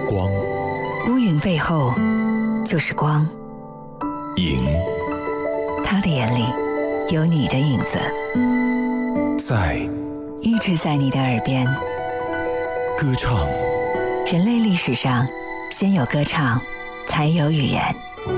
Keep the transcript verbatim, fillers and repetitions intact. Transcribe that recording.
光， 乌云背后就是光。 影， 他的眼里有你的影子， 在一直在你的耳边。 歌唱。 人类历史上，先有歌唱，才有语言。